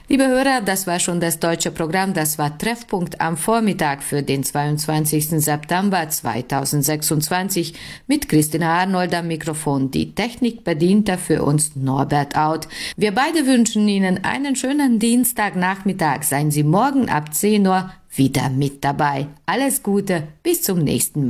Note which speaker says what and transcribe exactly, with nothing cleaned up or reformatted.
Speaker 1: Liebe Hörer, das war schon das deutsche Programm. Das war Treffpunkt am Vormittag für den zweiundzwanzigsten September zweitausendsechsundzwanzig mit Christina Arnold am Mikrofon. Die Technik bediente für uns Norbert Out. Wir beide wünschen Ihnen einen schönen Dienstagnachmittag. Seien Sie morgen ab zehn Uhr wieder mit dabei. Alles Gute, bis zum nächsten Mal.